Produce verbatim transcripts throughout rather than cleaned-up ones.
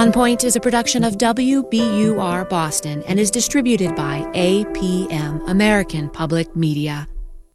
On Point is a production of W B U R Boston and is distributed by A P M, American Public Media.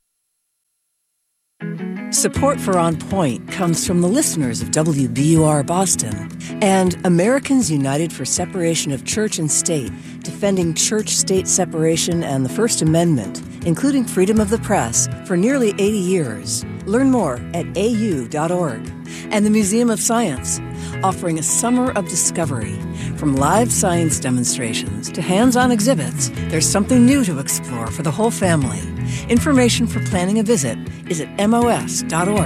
Support for On Point comes from the listeners of W B U R Boston and Americans United for Separation of Church and State, defending church-state separation and the First Amendment, including freedom of the press, for nearly eighty years. Learn more at A U dot org. And the Museum of Science, offering a summer of discovery. From live science demonstrations to hands-on exhibits, there's something new to explore for the whole family. Information for planning a visit is at M O S dot org.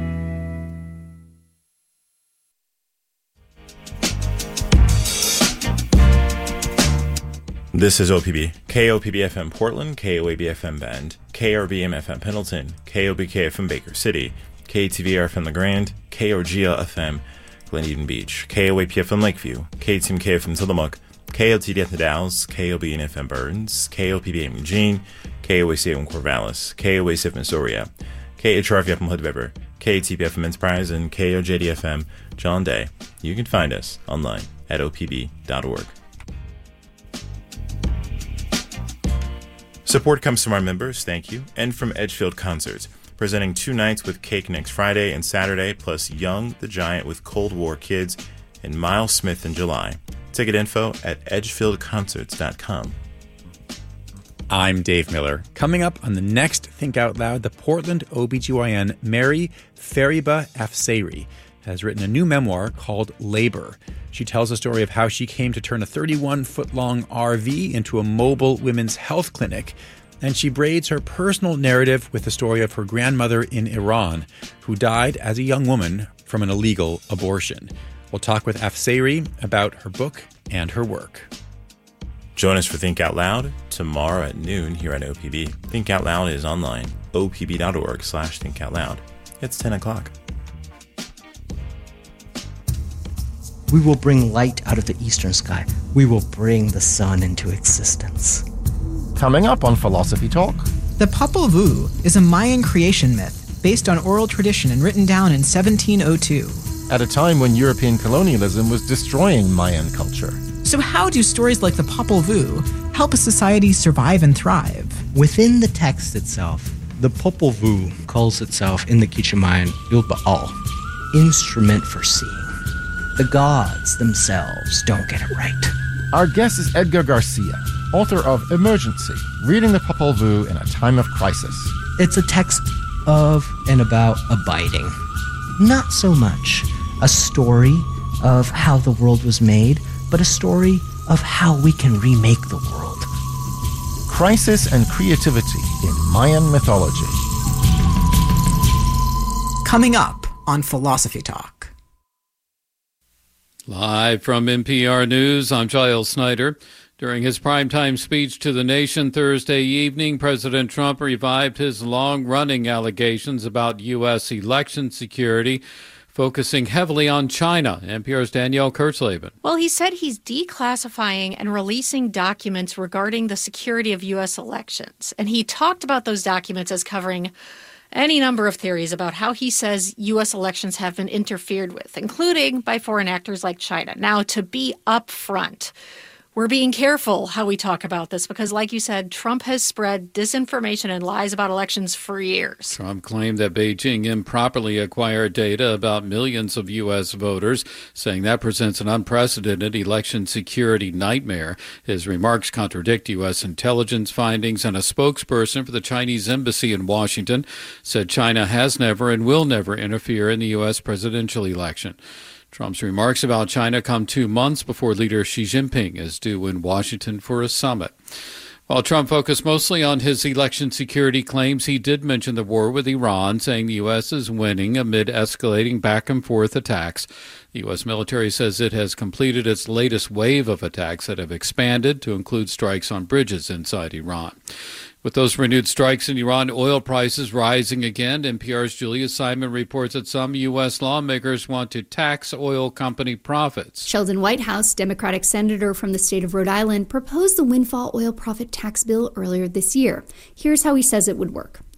This is O P B, K O P B F M Portland, K O A B F M Bend, K R B M F M Pendleton, K O B K F M Baker City, K T V R F M The Grand, K O G L F M Glen Eden Beach, K O A P F M Lakeview, K T M K F M Tillamook, K O T D F M The Dalles, K O B N F M Burns, K O P B M Eugene, K O A C F M Corvallis, K O A C F M Astoria, K H R F M Hood River, K T P F M Enterprise, and K O J D F M John Day. You can find us online at O P B dot org. Support comes from our members, thank you, and from Edgefield Concerts, presenting two nights with Cake next Friday and Saturday, plus Young the Giant with Cold War Kids and Miles Smith in July. Ticket info at edgefield concerts dot com. I'm Dave Miller. Coming up on the next Think Out Loud, the Portland O B G Y N Mary Fariba Afsari has written a new memoir called Labor. She tells the story of how she came to turn a thirty-one foot long R V into a mobile women's health clinic, and she braids her personal narrative with the story of her grandmother in Iran, who died as a young woman from an illegal abortion. We'll talk with Afsari about her book and her work. Join us for Think Out Loud tomorrow at noon here at O P B. Think Out Loud is online, O P B dot org slash Think Out Loud. It's ten o'clock. We will bring light out of the eastern sky. We will bring the sun into existence. Coming up on Philosophy Talk. The Popol Vuh is a Mayan creation myth based on oral tradition and written down in seventeen oh two. At a time when European colonialism was destroying Mayan culture. So how do stories like the Popol Vuh help a society survive and thrive? Within the text itself, the Popol Vuh calls itself in the Quichua Mayan Yulba'al, instrument for seeing. The gods themselves don't get it right. Our guest is Edgar Garcia, author of Emergency, Reading the Popol Vuh in a Time of Crisis. It's a text of and about abiding. Not so much a story of how the world was made, but a story of how we can remake the world. Crisis and creativity in Mayan mythology. Coming up on Philosophy Talk. Live from N P R News, I'm Giles Snyder. During his primetime speech to the nation Thursday evening, President Trump revived his long-running allegations about U S election security, focusing heavily on China. N P R's Danielle Kurtzleben. Well, he said he's declassifying and releasing documents regarding the security of U S elections. And he talked about those documents as covering any number of theories about how he says U S elections have been interfered with, including by foreign actors like China. Now, to be upfront, we're being careful how we talk about this because, like you said, Trump has spread disinformation and lies about elections for years. Trump claimed that Beijing improperly acquired data about millions of U S voters, saying that presents an unprecedented election security nightmare. His remarks contradict U S intelligence findings, and a spokesperson for the Chinese embassy in Washington said China has never and will never interfere in the U S presidential election. Trump's remarks about China come two months before leader Xi Jinping is due in Washington for a summit. While Trump focused mostly on his election security claims, he did mention the war with Iran, saying the U S is winning amid escalating back-and-forth attacks. The U S military says it has completed its latest wave of attacks that have expanded to include strikes on bridges inside Iran. With those renewed strikes in Iran, oil prices rising again. N P R's Julia Simon reports that some U S lawmakers want to tax oil company profits. Sheldon Whitehouse, Democratic senator from the state of Rhode Island, proposed the windfall oil profit tax bill earlier this year. Here's how he says it would work.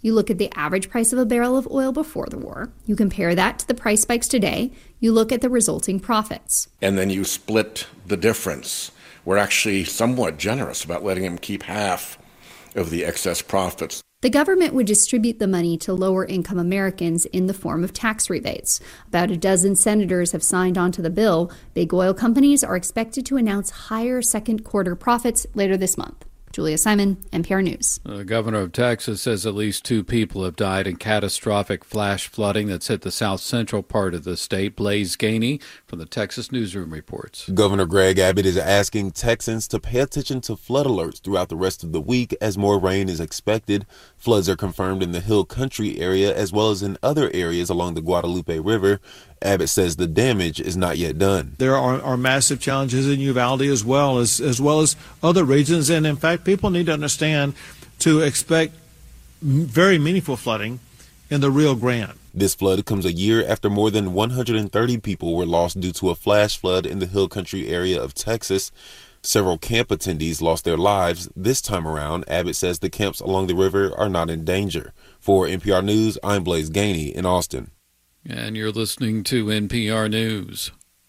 You look at the average price of a barrel of oil before the war. You compare that to the price spikes today. You look at the resulting profits. And then you split the difference. We're actually somewhat generous about letting him keep half of the excess profits. The government would distribute the money to lower-income Americans in the form of tax rebates. About a dozen senators have signed on to the bill. Big oil companies are expected to announce higher second-quarter profits later this month. Julia Simon, N P R News. The governor of Texas says at least two people have died in catastrophic flash flooding that's hit the south central part of the state. Blaise Gainey from the Texas Newsroom reports. Governor Greg Abbott is asking Texans to pay attention to flood alerts throughout the rest of the week as more rain is expected. Floods are confirmed in the Hill Country area as well as in other areas along the Guadalupe River. Abbott says the damage is not yet done. There are, are massive challenges in Uvalde as well as as well as other regions, and in fact, people need to understand to expect very meaningful flooding in the Rio Grande. This flood comes a year after more than one hundred thirty people were lost due to a flash flood in the Hill Country area of Texas. Several camp attendees lost their lives. This time around, Abbott says the camps along the river are not in danger. For N P R News, I'm Blaise Gainey in Austin. And you're listening to N P R News.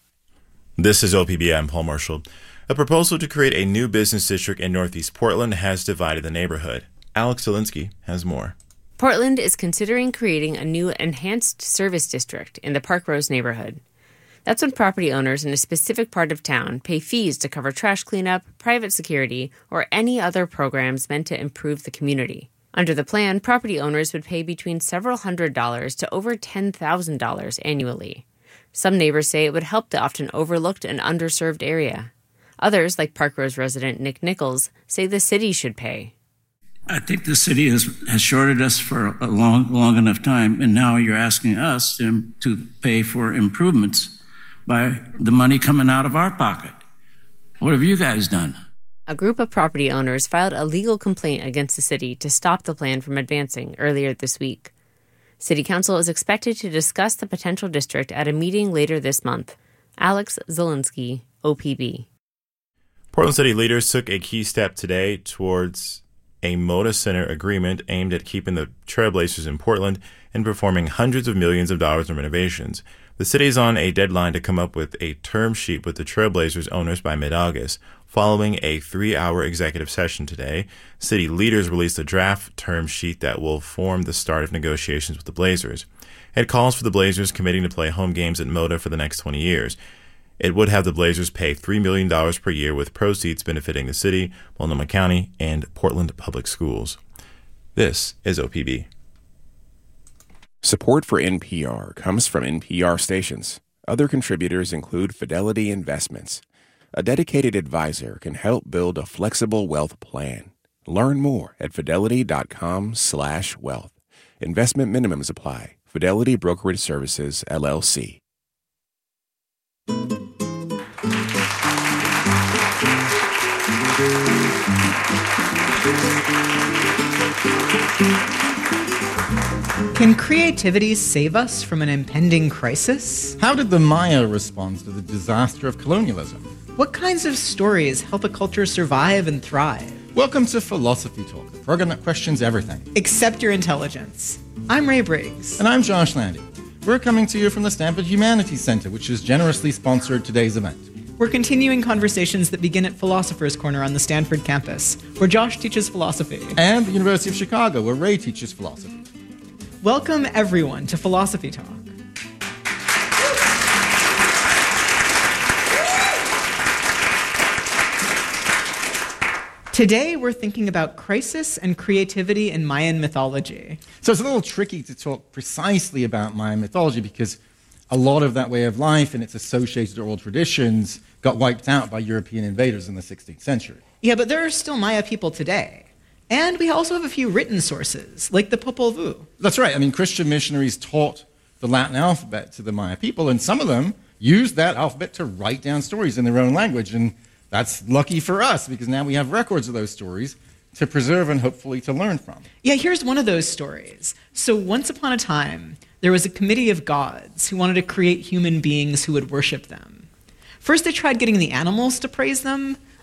This is O P B. I'm Paul Marshall. A proposal to create a new business district in Northeast Portland has divided the neighborhood. Alex Zielinski has more. Portland is considering creating a new enhanced service district in the Parkrose neighborhood. That's when property owners in a specific part of town pay fees to cover trash cleanup, private security, or any other programs meant to improve the community. Under the plan, property owners would pay between several hundred dollars to over ten thousand dollars annually. Some neighbors say it would help the often overlooked and underserved area. Others, like Parkrose resident Nick Nichols, say the city should pay. I think the city has, has shorted us for a long, long enough time, and now you're asking us to, to pay for improvements by the money coming out of our pocket. What have you guys done? A group of property owners filed a legal complaint against the city to stop the plan from advancing earlier this week. City Council is expected to discuss the potential district at a meeting later this month. Alex Zielinski, O P B. Portland City leaders took a key step today towards a Moda Center agreement aimed at keeping the Trailblazers in Portland and performing hundreds of millions of dollars in renovations. The city is on a deadline to come up with a term sheet with the Trailblazers owners by mid-August. Following a three-hour executive session today, city leaders released a draft term sheet that will form the start of negotiations with the Blazers. It calls for the Blazers committing to play home games at Moda for the next twenty years. It would have the Blazers pay three million dollars per year with proceeds benefiting the city, Multnomah County, and Portland Public Schools. This is O P B. Support for N P R comes from N P R stations. Other contributors include Fidelity Investments. A dedicated advisor can help build a flexible wealth plan. Learn more at fidelity.com slash wealth. Investment minimums apply. Fidelity Brokerage Services, L L C. Can creativity save us from an impending crisis? How did the Maya respond to the disaster of colonialism? What kinds of stories help a culture survive and thrive? Welcome to Philosophy Talk, the program that questions everything. Except your intelligence. I'm Ray Briggs. And I'm Josh Landy. We're coming to you from the Stanford Humanities Center, which has generously sponsored today's event. We're continuing conversations that begin at Philosopher's Corner on the Stanford campus, where Josh teaches philosophy. And the University of Chicago, where Ray teaches philosophy. Welcome, everyone, to Philosophy Talk. Today, we're thinking about crisis and creativity in Mayan mythology. So it's a little tricky to talk precisely about Mayan mythology because a lot of that way of life and its associated oral traditions got wiped out by European invaders in the sixteenth century. Yeah, but there are still Maya people today. And we also have a few written sources, like the Popol Vuh. That's right. I mean, Christian missionaries taught the Latin alphabet to the Maya people, and some of them used that alphabet to write down stories in their own language. And that's lucky for us, because now we have records of those stories to preserve and hopefully to learn from. Yeah, here's one of those stories. So once upon a time, there was a committee of gods who wanted to create human beings who would worship them. First, they tried getting the animals to praise them,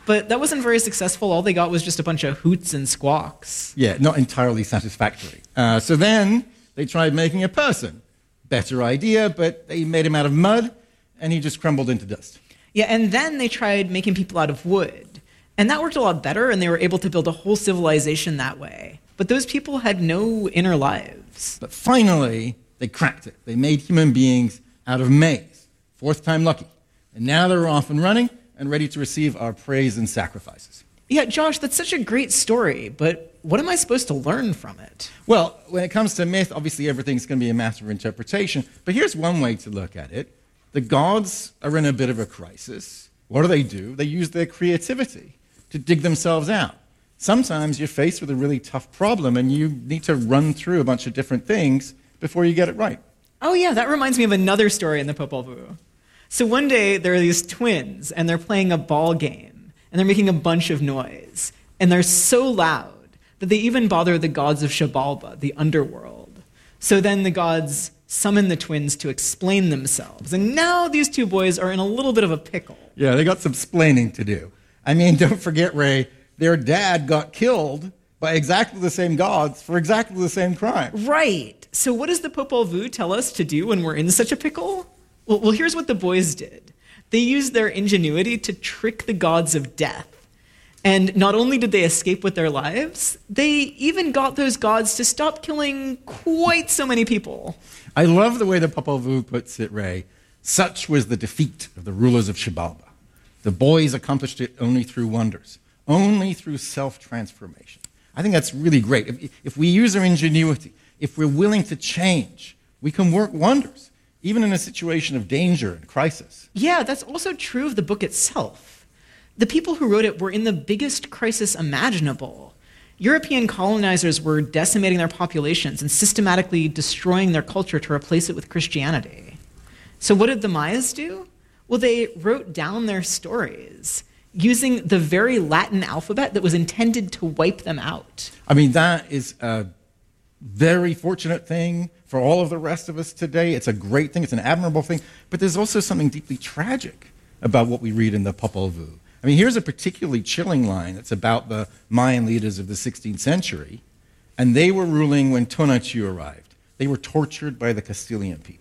But that wasn't very successful. All they got was just a bunch of hoots and squawks. Yeah, not entirely satisfactory. Uh, so then they tried making a person. Better idea, but they made him out of mud, and he just crumbled into dust. Yeah, and then they tried making people out of wood. And that worked a lot better, and they were able to build a whole civilization that way. But those people had no inner lives. But finally, they cracked it. They made human beings out of maize. Fourth time lucky. And now they're off and running and ready to receive our praise and sacrifices. Yeah, Josh, that's such a great story, but what am I supposed to learn from it? Well, when it comes to myth, obviously everything's going to be a matter of interpretation. But here's one way to look at it. The gods are in a bit of a crisis. What do they do? They use their creativity to dig themselves out. Sometimes you're faced with a really tough problem and you need to run through a bunch of different things before you get it right. Oh yeah, that reminds me of another story in the Popol Vuh. So one day there are these twins and they're playing a ball game and they're making a bunch of noise. And they're so loud that they even bother the gods of Xibalba, the underworld. So then the gods summon the twins to explain themselves. And now these two boys are in a little bit of a pickle. Yeah, they got some splaining to do. I mean, don't forget, Ray, their dad got killed by exactly the same gods for exactly the same crime. Right. So what does the Popol Vuh tell us to do when we're in such a pickle? Well, well, here's what the boys did. They used their ingenuity to trick the gods of death. And not only did they escape with their lives, they even got those gods to stop killing quite so many people. I love the way the Popol Vuh puts it, Ray. Such was the defeat of the rulers of Xibalba. The boys accomplished it only through wonders, only through self-transformation. I think that's really great. If, if we use our ingenuity, if we're willing to change, we can work wonders, even in a situation of danger and crisis. Yeah, that's also true of the book itself. The people who wrote it were in the biggest crisis imaginable. European colonizers were decimating their populations and systematically destroying their culture to replace it with Christianity. So what did the Mayas do? Well, they wrote down their stories using the very Latin alphabet that was intended to wipe them out. I mean, that is a very fortunate thing for all of the rest of us today. It's a great thing. It's an admirable thing. But there's also something deeply tragic about what we read in the Popol Vuh. I mean, here's a particularly chilling line that's about the Mayan leaders of the sixteenth century, and they were ruling when Tonatiuh arrived. They were tortured by the Castilian people.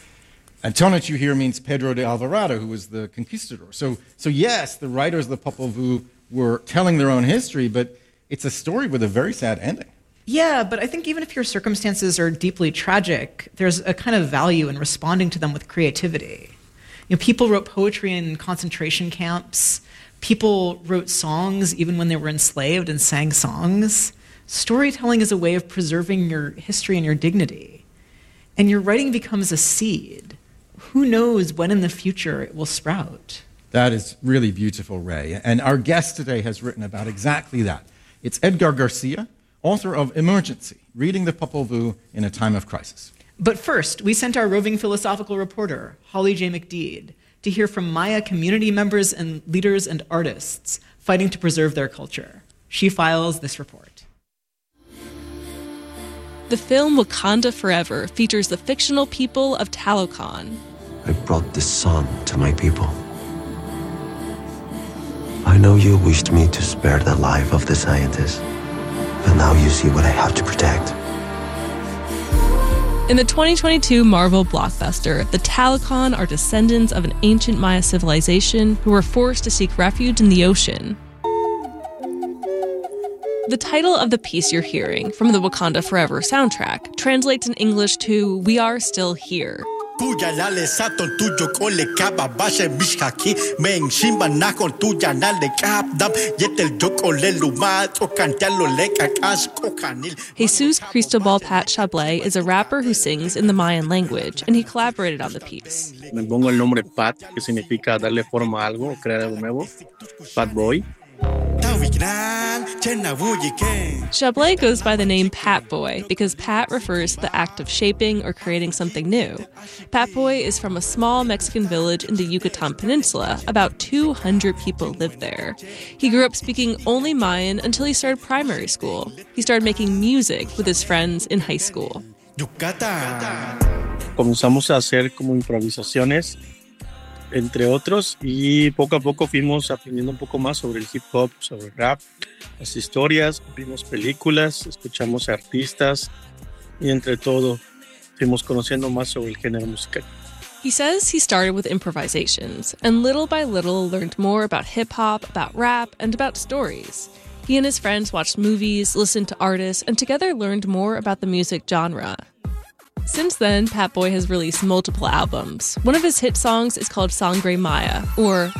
And Tonatiuh here means Pedro de Alvarado, who was the conquistador. So, so yes, the writers of the Popol Vuh were telling their own history, but it's a story with a very sad ending. Yeah, but I think even if your circumstances are deeply tragic, there's a kind of value in responding to them with creativity. You know, people wrote poetry in concentration camps. People wrote songs even when they were enslaved and sang songs. Storytelling is a way of preserving your history and your dignity. And your writing becomes a seed. Who knows when in the future it will sprout? That is really beautiful, Ray. And our guest today has written about exactly that. It's Edgar Garcia, author of Emergency, Reading the Popol Vuh in a Time of Crisis. But first, we sent our roving philosophical reporter, Holly J. McDeed, to hear from Maya community members and leaders and artists fighting to preserve their culture. She files this report. The film Wakanda Forever features the fictional people of Talokan. I brought the sun to my people. I know you wished me to spare the life of the scientist, but now you see what I have to protect. In the twenty twenty-two Marvel blockbuster, the Talokan are descendants of an ancient Maya civilization who were forced to seek refuge in the ocean. The title of the piece you're hearing from the Wakanda Forever soundtrack translates in English to We Are Still Here. Jesus Cristobal Pat Chablé is a rapper who sings in the Mayan language, and he collaborated on the piece. Me pongo el nombre Pat, que significa darle forma a algo, crear algo nuevo. Pat Boy. Chablé goes by the name Pat Boy because Pat refers to the act of shaping or creating something new. Pat Boy is from a small Mexican village in the Yucatan Peninsula. About two hundred people live there. He grew up speaking only Mayan until he started primary school. He started making music with his friends in high school. Comenzamos a hacer como improvisaciones entre otros, y poco a poco fuimos aprendiendo un poco más sobre el hip hop, sobre el rap, las historias, vimos películas, escuchamos artistas y entre todo fuimos conociendo más sobre el género musical. He says he started with improvisations and little by little learned more about hip hop, about rap, and about stories. He and his friends watched movies, listened to artists, and together learned more about the music genre. Since then, Pat Boy has released multiple albums. One of his hit songs is called Sangre Maya, or